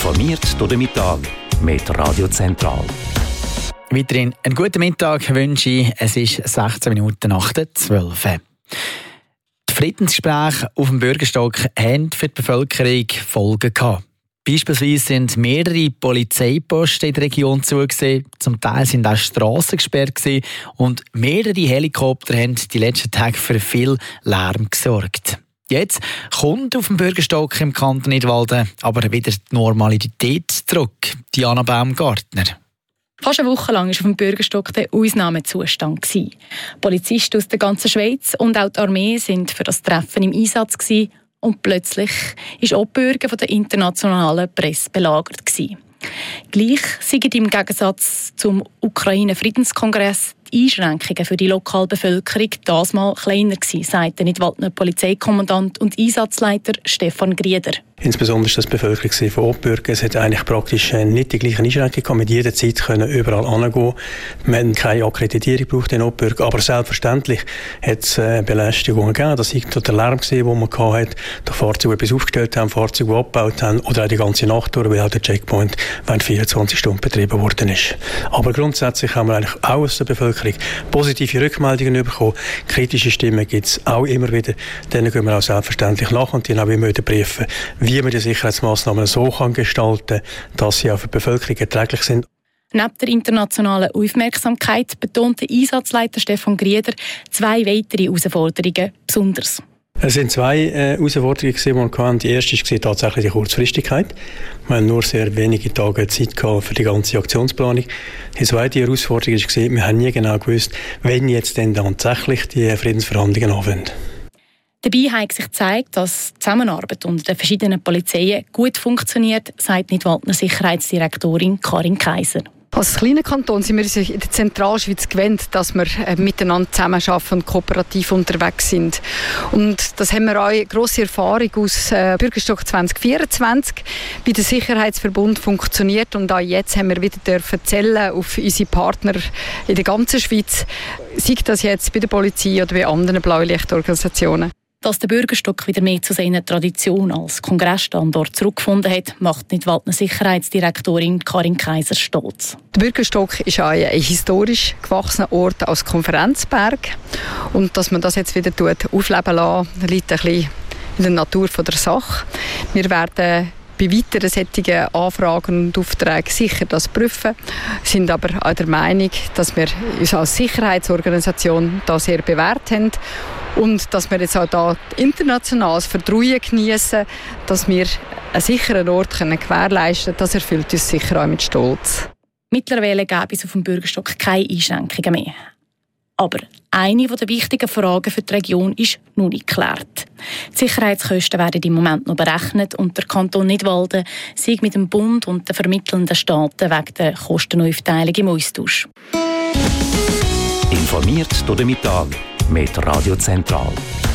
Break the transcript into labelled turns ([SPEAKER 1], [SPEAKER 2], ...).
[SPEAKER 1] Informiert durch den Mittag mit Radio Zentral.
[SPEAKER 2] Weiterhin einen guten Mittag wünsche ich. Es ist 16 Minuten nach 12 Uhr. Die Friedensgespräche auf dem Bürgerstock haben für die Bevölkerung Folgen gehabt. Beispielsweise sind mehrere Polizeiposten in der Region zugesehen, zum Teil sind auch Strassen gesperrt gewesen und mehrere Helikopter haben die letzten Tage für viel Lärm gesorgt. Jetzt kommt auf dem Bürgerstock im Kanton Nidwalden aber wieder die Normalität zurück. Diana Baumgartner.
[SPEAKER 3] Fast eine Woche lang war auf dem Bürgerstock der Ausnahmezustand. Polizisten aus der ganzen Schweiz und auch die Armee waren für das Treffen im Einsatz gewesen. Und plötzlich war auch die Bürger von der internationalen Presse belagert. Gleich sind im Gegensatz zum Ukraine-Friedenskongress die Einschränkungen für die Lokalbevölkerung das mal kleiner gewesen, sagt der Nidwaldner Polizeikommandant und Einsatzleiter Stefan Grieder.
[SPEAKER 4] Insbesondere das Bevölkerung von Obbürgen. Es hat eigentlich praktisch nicht die gleichen Einschränkungen gehabt. Mit jeder Zeit können überall hingehen. Wir haben keine Akkreditierung gebraucht in Obbürgen. Aber selbstverständlich hat es Belästigungen gegeben. Das war der Lärm, den man hatte. Die Fahrzeuge etwas aufgestellt haben, Fahrzeuge abgebaut haben. Oder auch die ganze Nacht durch, weil auch der Checkpoint während 24 Stunden betrieben worden ist. Aber grundsätzlich haben wir eigentlich auch aus der Bevölkerung positive Rückmeldungen bekommen. Kritische Stimmen gibt es auch immer wieder. Denen gehen wir auch selbstverständlich nach und die auch immer wieder briefen, wie man die Sicherheitsmaßnahmen so gestalten kann, dass sie auch für die Bevölkerung erträglich sind.
[SPEAKER 3] Neben der internationalen Aufmerksamkeit betont der Einsatzleiter Stefan Grieder 2 weitere Herausforderungen besonders.
[SPEAKER 4] Es sind 2 Herausforderungen, die wir hatten. Die erste war tatsächlich die Kurzfristigkeit. Wir haben nur sehr wenige Tage Zeit gehabt für die ganze Aktionsplanung. Die zweite Herausforderung war, wir haben nie genau gewusst, wann jetzt denn tatsächlich die Friedensverhandlungen anfangen.
[SPEAKER 3] Dabei hat sich gezeigt, dass die Zusammenarbeit unter den verschiedenen Polizeien gut funktioniert, sagt Nidwaldner Sicherheitsdirektorin Karin Kaiser.
[SPEAKER 5] Als kleiner Kanton sind wir in der Zentralschweiz gewöhnt, dass wir miteinander zusammenarbeiten und kooperativ unterwegs sind. Und das haben wir auch eine grosse Erfahrung aus Bürgerstock 2024, wie der Sicherheitsverbund funktioniert. Und auch jetzt haben wir wieder zählen auf unsere Partner in der ganzen Schweiz, sei das jetzt bei der Polizei oder bei anderen Blaulichtorganisationen.
[SPEAKER 3] Dass der Bürgerstock wieder mehr zu seiner Tradition als Kongressstandort zurückgefunden hat, macht Nidwaldner Sicherheitsdirektorin Karin Kaiser stolz.
[SPEAKER 5] Der Bürgerstock ist auch ein historisch gewachsener Ort als Konferenzberg. Und dass man das jetzt wieder aufleben lässt, liegt ein bisschen in der Natur der Sache. Wir werden bei weiteren solchen Anfragen und Aufträgen sicher das prüfen, sind aber auch der Meinung, dass wir uns als Sicherheitsorganisation da sehr bewährt haben und dass wir jetzt auch da internationales Vertrauen genießen, dass wir einen sicheren Ort gewährleisten können. Das erfüllt uns sicher auch mit Stolz.
[SPEAKER 3] Mittlerweile gäbe es auf dem Bürgerstock keine Einschränkungen mehr. Aber eine der wichtigen Fragen für die Region ist noch nicht geklärt. Die Sicherheitskosten werden im Moment noch berechnet und der Kanton Nidwalden sei mit dem Bund und den vermittelnden Staaten wegen der Kostenaufteilung im Austausch.
[SPEAKER 1] Informiert durch den Mittag mit Radio Zentral.